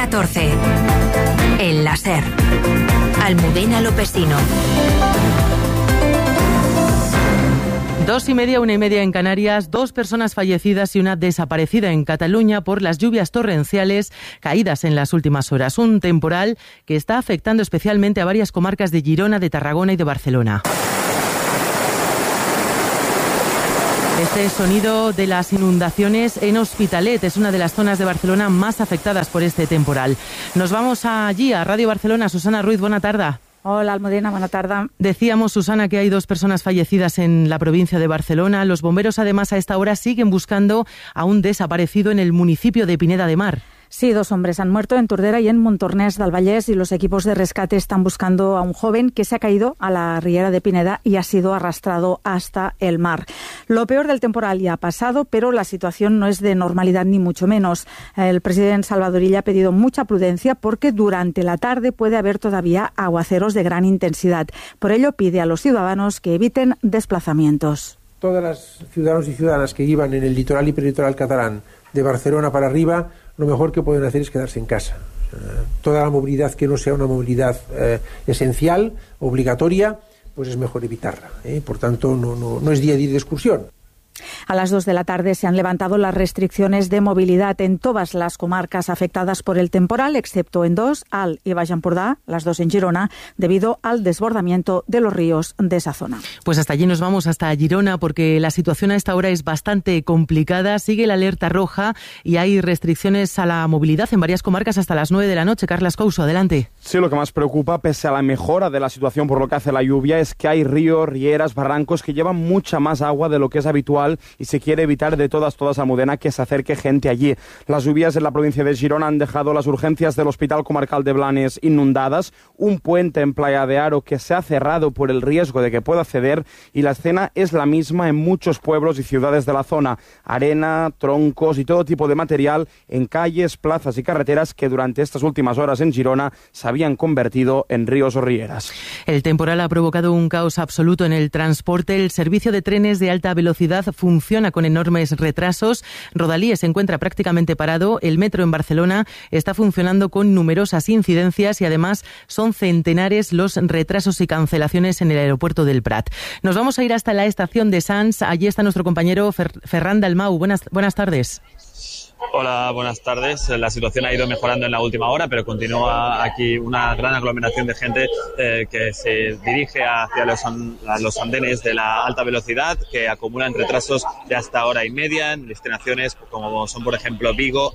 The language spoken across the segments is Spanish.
14. El láser. Almudena Lopesino. 2:30, 1:30 en Canarias, 2 personas fallecidas y una desaparecida en Cataluña por las lluvias torrenciales caídas en las últimas horas. Un temporal que está afectando especialmente a varias comarcas de Girona, de Tarragona y de Barcelona. Este sonido de las inundaciones en Hospitalet es una de las zonas de Barcelona más afectadas por este temporal. Nos vamos allí, a Radio Barcelona. Susana Ruiz, buena tarde. Hola, Almudena, buena tarde. Decíamos, Susana, que hay 2 personas fallecidas en la provincia de Barcelona. Los bomberos, además, a esta hora siguen buscando a un desaparecido en el municipio de Pineda de Mar. Sí, 2 hombres han muerto en Tordera y en Montornès del Vallès y los equipos de rescate están buscando a un joven que se ha caído a la riera de Pineda y ha sido arrastrado hasta el mar. Lo peor del temporal ya ha pasado, pero la situación no es de normalidad ni mucho menos. El presidente Salvador Illa ha pedido mucha prudencia porque durante la tarde puede haber todavía aguaceros de gran intensidad. Por ello pide a los ciudadanos que eviten desplazamientos. Todas las ciudadanos y ciudadanas que iban en el litoral y peritoral catalán de Barcelona para arriba, lo mejor que pueden hacer es quedarse en casa. Toda la movilidad que no sea una movilidad esencial, obligatoria, pues es mejor evitarla. Por tanto, no es día a día de excursión. A las 2 de la tarde se han levantado las restricciones de movilidad en todas las comarcas afectadas por el temporal, excepto en 2, Alt y Baix Empordà, las 2 en Girona, debido al desbordamiento de los ríos de esa zona. Pues hasta allí nos vamos, hasta Girona, porque la situación a esta hora es bastante complicada. Sigue la alerta roja y hay restricciones a la movilidad en varias comarcas hasta las 9 de la noche. Carlas Couso, adelante. Sí, lo que más preocupa, pese a la mejora de la situación por lo que hace la lluvia, es que hay ríos, rieras, barrancos que llevan mucha más agua de lo que es habitual y se quiere evitar de todas, Almudena, que se acerque gente allí. Las lluvias en la provincia de Girona han dejado las urgencias del Hospital Comarcal de Blanes inundadas, un puente en Playa de Aro que se ha cerrado por el riesgo de que pueda ceder y la escena es la misma en muchos pueblos y ciudades de la zona. Arena, troncos y todo tipo de material en calles, plazas y carreteras que durante estas últimas horas en Girona se habían convertido en ríos o rieras. El temporal ha provocado un caos absoluto en el transporte. El servicio de trenes de alta velocidad funciona con enormes retrasos. Rodalíe se encuentra prácticamente parado. El metro en Barcelona está funcionando con numerosas incidencias y además son centenares los retrasos y cancelaciones en el aeropuerto del Prat. Nos vamos a ir hasta la estación de Sants. Allí está nuestro compañero Ferran Dalmau. Buenas tardes. Hola, buenas tardes. La situación ha ido mejorando en la última hora, pero continúa aquí una gran aglomeración de gente que se dirige hacia los andenes de la alta velocidad, que acumulan retrasos de hasta hora y media en destinaciones como son, por ejemplo, Vigo,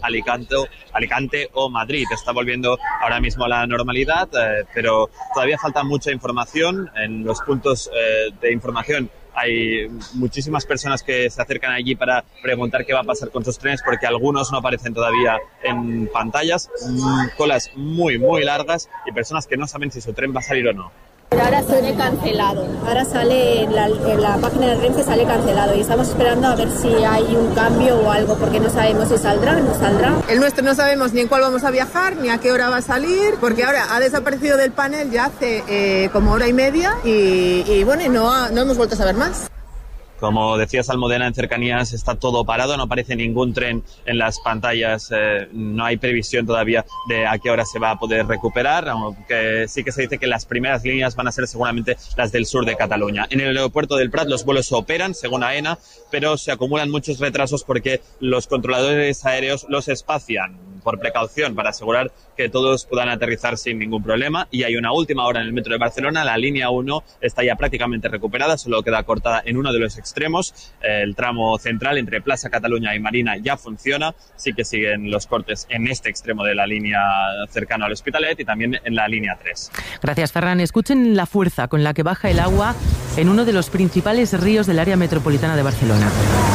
Alicante o Madrid. Está volviendo ahora mismo a la normalidad, pero todavía falta mucha información en los puntos de información. Hay muchísimas personas que se acercan allí para preguntar qué va a pasar con sus trenes porque algunos no aparecen todavía en pantallas, colas muy, muy largas y personas que no saben si su tren va a salir o no. Ahora sale cancelado, ahora sale en la página de Renfe sale cancelado y estamos esperando a ver si hay un cambio o algo porque no sabemos si saldrá o no saldrá. El nuestro no sabemos ni en cuál vamos a viajar ni a qué hora va a salir porque ahora ha desaparecido del panel ya hace como hora y media y bueno, no hemos vuelto a saber más. Como decías, Almudena, en cercanías está todo parado, no aparece ningún tren en las pantallas, no hay previsión todavía de a qué hora se va a poder recuperar, aunque sí que se dice que las primeras líneas van a ser seguramente las del sur de Cataluña. En el aeropuerto del Prat los vuelos operan, según AENA, pero se acumulan muchos retrasos porque los controladores aéreos los espacian por precaución para asegurar que todos puedan aterrizar sin ningún problema. Y hay una última hora en el metro de Barcelona, la línea 1 está ya prácticamente recuperada, solo queda cortada en uno de los extremos. El tramo central entre Plaza Cataluña y Marina ya funciona, sí que siguen los cortes en este extremo de la línea cercano al Hospitalet y también en la línea 3. Gracias, Ferran. Escuchen la fuerza con la que baja el agua en uno de los principales ríos del área metropolitana de Barcelona.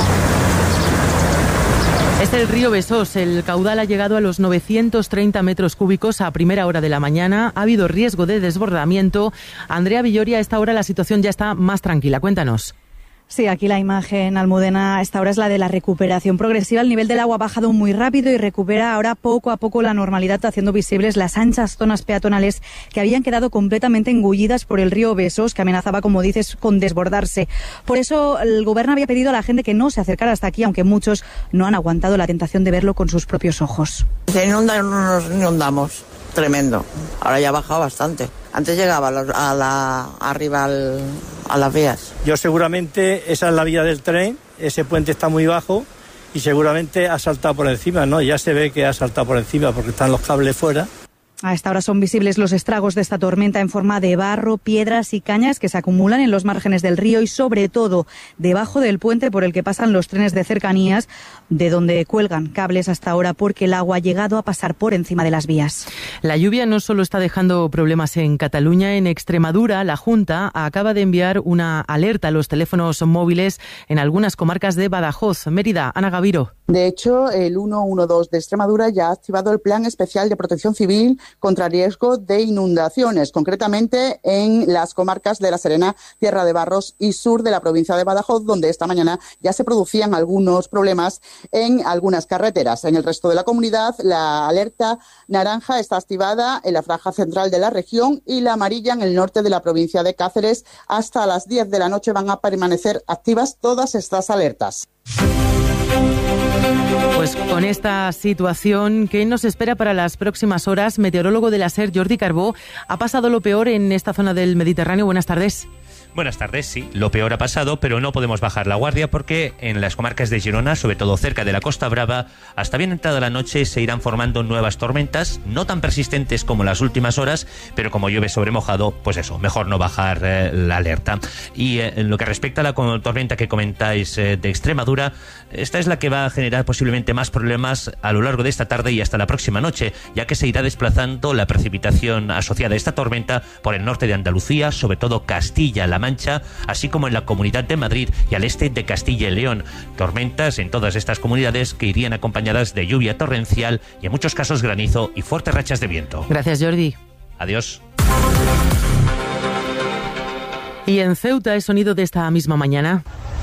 Es el río Besós. El caudal ha llegado a los 930 metros cúbicos a primera hora de la mañana. Ha habido riesgo de desbordamiento. Andrea Villoria, a esta hora la situación ya está más tranquila. Cuéntanos. Sí, aquí la imagen, Almudena, a esta hora es la de la recuperación progresiva. El nivel del agua ha bajado muy rápido y recupera ahora poco a poco la normalidad, haciendo visibles las anchas zonas peatonales que habían quedado completamente engullidas por el río Besós, que amenazaba, como dices, con desbordarse. Por eso el gobierno había pedido a la gente que no se acercara hasta aquí, aunque muchos no han aguantado la tentación de verlo con sus propios ojos. Se inunda, no nos inundamos. Tremendo. Ahora ya ha bajado bastante. Antes llegaba arriba a las vías. Yo seguramente esa es la vía del tren, ese puente está muy bajo y seguramente ha saltado por encima, ¿no? Ya se ve que ha saltado por encima porque están los cables fuera. A esta hora son visibles los estragos de esta tormenta en forma de barro, piedras y cañas que se acumulan en los márgenes del río y sobre todo debajo del puente por el que pasan los trenes de cercanías, de donde cuelgan cables hasta ahora porque el agua ha llegado a pasar por encima de las vías. La lluvia no solo está dejando problemas en Cataluña, en Extremadura la Junta acaba de enviar una alerta a los teléfonos móviles en algunas comarcas de Badajoz. Mérida, Ana Gaviro. De hecho, el 112 de Extremadura ya ha activado el Plan Especial de Protección Civil contra riesgo de inundaciones, concretamente en las comarcas de La Serena, Tierra de Barros y sur de la provincia de Badajoz, donde esta mañana ya se producían algunos problemas en algunas carreteras. En el resto de la comunidad, la alerta naranja está activada en la franja central de la región y la amarilla en el norte de la provincia de Cáceres. Hasta las 10 de la noche van a permanecer activas todas estas alertas. Pues con esta situación, ¿qué nos espera para las próximas horas? Meteorólogo de la SER, Jordi Carbó, ¿ha pasado lo peor en esta zona del Mediterráneo? Buenas tardes. Buenas tardes, sí, lo peor ha pasado, pero no podemos bajar la guardia porque en las comarcas de Girona, sobre todo cerca de la Costa Brava, hasta bien entrada la noche se irán formando nuevas tormentas, no tan persistentes como las últimas horas, pero como llueve sobre mojado, pues eso, mejor no bajar la alerta. Y en lo que respecta a la tormenta que comentáis de Extremadura, esta es la que va a generar posiblemente más problemas a lo largo de esta tarde y hasta la próxima noche, ya que se irá desplazando la precipitación asociada a esta tormenta por el norte de Andalucía, sobre todo Castilla-La Mancha, así como en la Comunidad de Madrid y al este de Castilla y León. Tormentas en todas estas comunidades que irían acompañadas de lluvia torrencial y en muchos casos granizo y fuertes rachas de viento. Gracias, Jordi. Adiós. Y en Ceuta es sonido de esta misma mañana,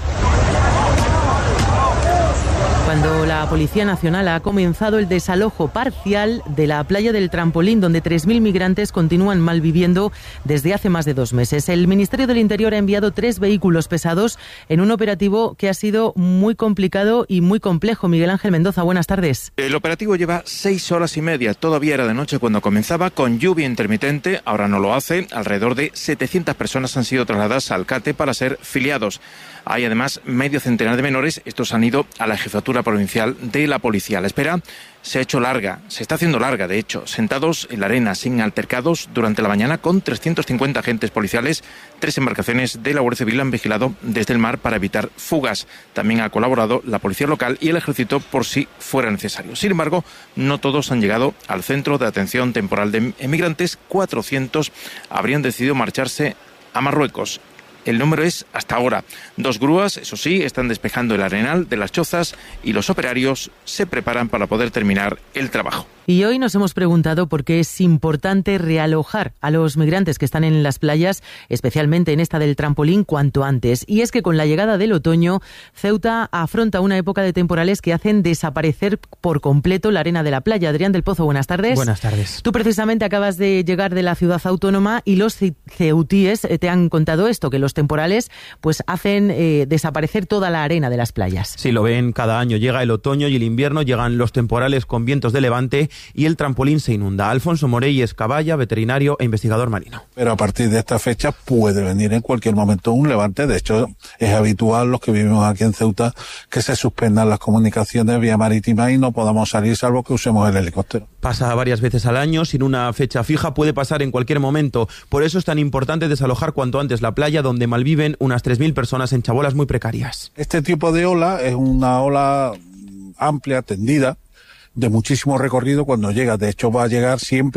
cuando la Policía Nacional ha comenzado el desalojo parcial de la playa del Trampolín, donde 3.000 migrantes continúan malviviendo desde hace más de 2 meses. El Ministerio del Interior ha enviado 3 vehículos pesados en un operativo que ha sido muy complicado y muy complejo. Miguel Ángel Mendoza, buenas tardes. El operativo lleva 6 horas y media. Todavía era de noche cuando comenzaba, con lluvia intermitente. Ahora no lo hace. Alrededor de 700 personas han sido trasladadas al CATE para ser filiados. Hay además medio centenar de menores. Estos han ido a la Jefatura Provincial de la Policía. La espera se ha hecho larga, se está haciendo larga, de hecho, sentados en la arena sin altercados durante la mañana con 350 agentes policiales. 3 embarcaciones de la Guardia Civil han vigilado desde el mar para evitar fugas. También ha colaborado la Policía Local y el Ejército por si fuera necesario. Sin embargo, no todos han llegado al Centro de Atención Temporal de Emigrantes. 400 habrían decidido marcharse a Marruecos. El número es, hasta ahora, 2 grúas, eso sí, están despejando el arenal de las chozas y los operarios se preparan para poder terminar el trabajo. Y hoy nos hemos preguntado por qué es importante realojar a los migrantes que están en las playas, especialmente en esta del Trampolín, cuanto antes. Y es que con la llegada del otoño, Ceuta afronta una época de temporales que hacen desaparecer por completo la arena de la playa. Adrián del Pozo, buenas tardes. Buenas tardes. Tú precisamente acabas de llegar de la ciudad autónoma y los ceutíes te han contado esto, que los temporales pues hacen desaparecer toda la arena de las playas. Sí, lo ven cada año. Llega el otoño y el invierno, llegan los temporales con vientos de levante y el Trampolín se inunda. Alfonso Morey es caballa, veterinario e investigador marino. Pero a partir de esta fecha puede venir en cualquier momento un levante. De hecho, es habitual, los que vivimos aquí en Ceuta, que se suspendan las comunicaciones vía marítima y no podamos salir salvo que usemos el helicóptero. Pasa varias veces al año, sin una fecha fija, puede pasar en cualquier momento. Por eso es tan importante desalojar cuanto antes la playa, donde malviven unas 3.000 personas en chabolas muy precarias. Este tipo de ola es una ola amplia, tendida, de muchísimo recorrido cuando llega. De hecho, va a llegar siempre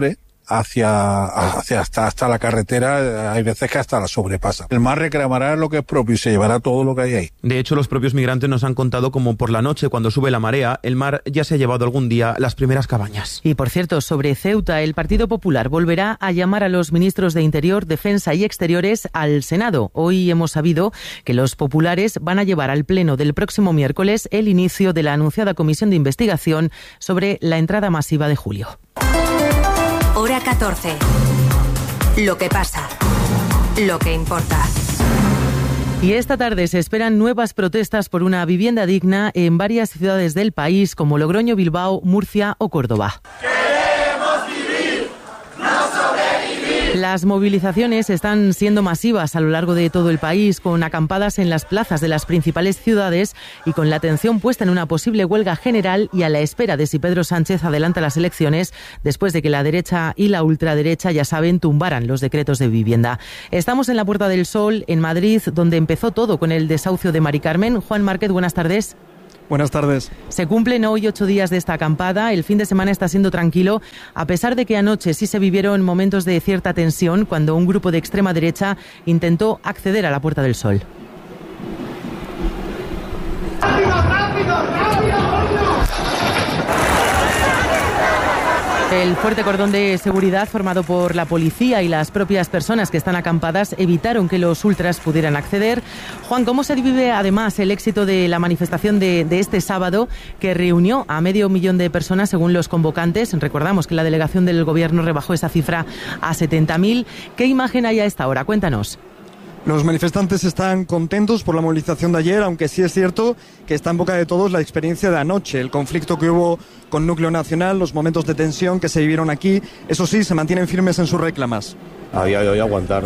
hasta la carretera, hay veces que hasta la sobrepasa. El mar reclamará lo que es propio y se llevará todo lo que hay ahí. De hecho, los propios migrantes nos han contado como por la noche, cuando sube la marea, el mar ya se ha llevado algún día las primeras cabañas. Y por cierto, sobre Ceuta, el Partido Popular volverá a llamar a los ministros de Interior, Defensa y Exteriores al Senado. Hoy hemos sabido que los populares van a llevar al Pleno del próximo miércoles el inicio de la anunciada comisión de investigación sobre la entrada masiva de julio. Hora 14. Lo que pasa. Lo que importa. Y esta tarde se esperan nuevas protestas por una vivienda digna en varias ciudades del país como Logroño, Bilbao, Murcia o Córdoba. Las movilizaciones están siendo masivas a lo largo de todo el país, con acampadas en las plazas de las principales ciudades y con la atención puesta en una posible huelga general y a la espera de si Pedro Sánchez adelanta las elecciones después de que la derecha y la ultraderecha, ya saben, tumbaran los decretos de vivienda. Estamos en la Puerta del Sol, en Madrid, donde empezó todo con el desahucio de Mari Carmen. Juan Márquez, buenas tardes. Buenas tardes. Se cumplen hoy 8 días de esta acampada. El fin de semana está siendo tranquilo, a pesar de que anoche sí se vivieron momentos de cierta tensión cuando un grupo de extrema derecha intentó acceder a la Puerta del Sol. El fuerte cordón de seguridad formado por la policía y las propias personas que están acampadas evitaron que los ultras pudieran acceder. Juan, ¿cómo se vive además el éxito de la manifestación de este sábado, que reunió a 500.000 de personas según los convocantes? Recordamos que la delegación del gobierno rebajó esa cifra a 70.000. ¿Qué imagen hay a esta hora? Cuéntanos. Los manifestantes están contentos por la movilización de ayer, aunque sí es cierto que está en boca de todos la experiencia de anoche, el conflicto que hubo con Núcleo Nacional, los momentos de tensión que se vivieron aquí. Eso sí, se mantienen firmes en sus reclamas. A día de hoy aguantar,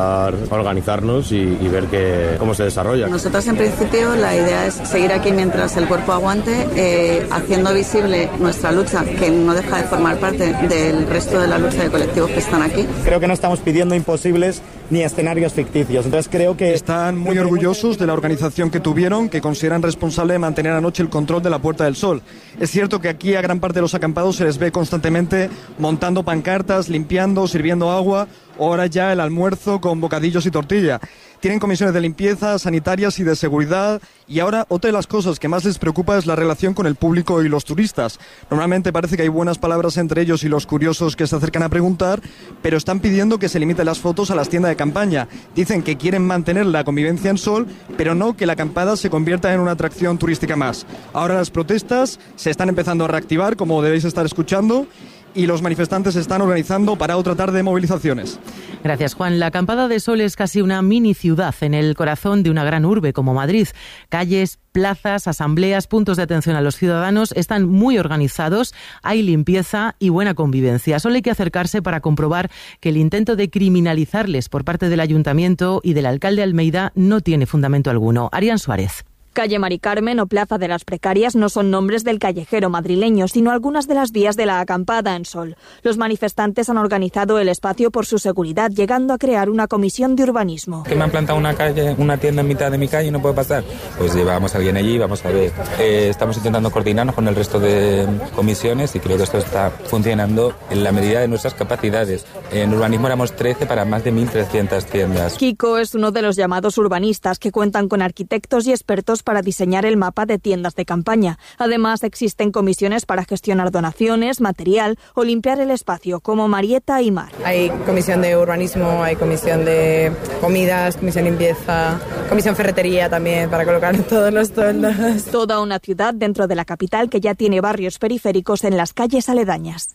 organizarnos y ver cómo se desarrolla. Nosotros en principio la idea es seguir aquí mientras el cuerpo aguante, haciendo visible nuestra lucha, que no deja de formar parte del resto de la lucha de colectivos que están aquí. Creo que no estamos pidiendo imposibles ni escenarios ficticios, entonces creo que... Están muy orgullosos de la organización que tuvieron, que consideran responsable de mantener anoche el control de la Puerta del Sol. Es cierto que aquí a gran parte de los acampados se les ve constantemente montando pancartas, limpiando, sirviendo agua, o ahora ya el almuerzo con bocadillos y tortilla. Tienen comisiones de limpieza, sanitarias y de seguridad, y ahora otra de las cosas que más les preocupa es la relación con el público y los turistas. Normalmente parece que hay buenas palabras entre ellos y los curiosos que se acercan a preguntar, pero están pidiendo que se limiten las fotos a las tiendas de campaña. Dicen que quieren mantener la convivencia en Sol, pero no que la acampada se convierta en una atracción turística más. Ahora las protestas se están empezando a reactivar, como debéis estar escuchando, y los manifestantes se están organizando para otra tarde de movilizaciones. Gracias, Juan. La Acampada de Sol es casi una mini ciudad en el corazón de una gran urbe como Madrid. Calles, plazas, asambleas, puntos de atención a los ciudadanos están muy organizados, hay limpieza y buena convivencia. Solo hay que acercarse para comprobar que el intento de criminalizarles por parte del Ayuntamiento y del alcalde Almeida no tiene fundamento alguno. Arián Suárez. Calle Mari Carmen o Plaza de las Precarias no son nombres del callejero madrileño, sino algunas de las vías de la acampada en Sol. Los manifestantes han organizado el espacio por su seguridad, llegando a crear una comisión de urbanismo. Que me han plantado una tienda en mitad de mi calle y no puedo pasar. Pues llevamos a alguien allí, vamos a ver. Estamos intentando coordinarnos con el resto de comisiones y creo que esto está funcionando en la medida de nuestras capacidades. En urbanismo éramos 13 para más de 1.300 tiendas. Kiko es uno de los llamados urbanistas que cuentan con arquitectos y expertos para diseñar el mapa de tiendas de campaña. Además, existen comisiones para gestionar donaciones, material o limpiar el espacio, como Marieta y Mar. Hay comisión de urbanismo, hay comisión de comidas, comisión de limpieza, comisión ferretería también para colocar todos los toldos. Toda una ciudad dentro de la capital que ya tiene barrios periféricos en las calles aledañas.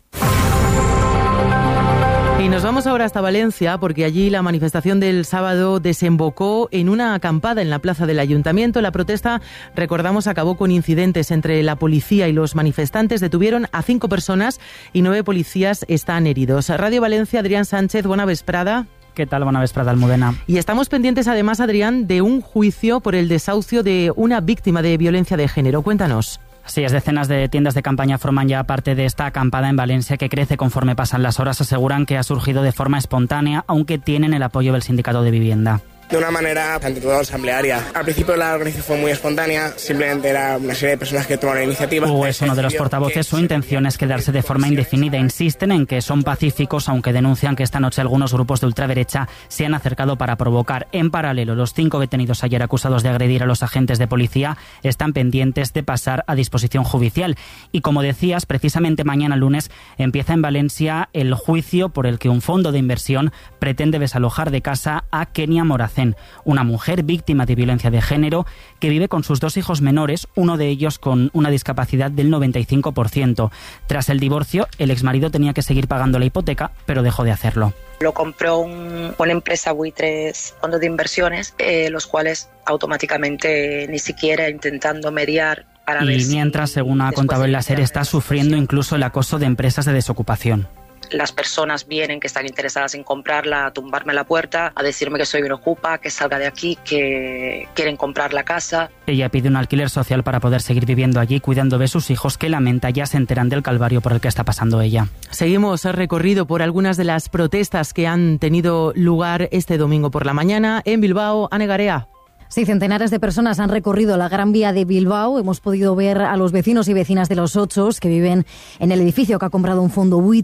Y nos vamos ahora hasta Valencia, porque allí la manifestación del sábado desembocó en una acampada en la plaza del Ayuntamiento. La protesta, recordamos, acabó con incidentes entre la policía y los manifestantes. Detuvieron a 5 personas y 9 policías están heridos. Radio Valencia, Adrián Sánchez, buena vesprada. ¿Qué tal? Buena vesprada, Almudena. Y estamos pendientes además, Adrián, de un juicio por el desahucio de una víctima de violencia de género. Cuéntanos. Sí, decenas de tiendas de campaña forman ya parte de esta acampada en Valencia que crece conforme pasan las horas. Aseguran que ha surgido de forma espontánea, aunque tienen el apoyo del sindicato de vivienda. de una manera ante todo asamblearia. Al principio la organización fue muy espontánea, simplemente era una serie de personas que tomaron la iniciativa. Hugo es uno de los portavoces, su intención es quedarse de forma indefinida. Insisten en que son pacíficos, aunque denuncian que esta noche algunos grupos de ultraderecha se han acercado para provocar. En paralelo, los 5 detenidos ayer acusados de agredir a los agentes de policía están pendientes de pasar a disposición judicial. Y como decías, precisamente mañana lunes empieza en Valencia el juicio por el que un fondo de inversión pretende desalojar de casa a Kenia Moracén, una mujer víctima de violencia de género que vive con sus 2 hijos menores, uno de ellos con una discapacidad del 95%. Tras el divorcio, el exmarido tenía que seguir pagando la hipoteca, pero dejó de hacerlo. Lo compró una empresa buitres, fondos de inversiones, los cuales automáticamente, ni siquiera intentando mediar para ver. Y mientras, según ha contado el láser, está sufriendo incluso el acoso de empresas de desocupación. Las personas vienen que están interesadas en comprarla, a tumbarme la puerta, a decirme que soy un ocupa, que salga de aquí, que quieren comprar la casa. Ella pide un alquiler social para poder seguir viviendo allí, cuidando de sus hijos, que lamenta ya se enteran del calvario por el que está pasando ella. Seguimos el recorrido por algunas de las protestas que han tenido lugar este domingo por la mañana en Bilbao. Ane Garea. Sí, centenares de personas han recorrido la Gran Vía de Bilbao. Hemos podido ver a los vecinos y vecinas de Los Ochos que viven en el edificio que ha comprado un fondo buitre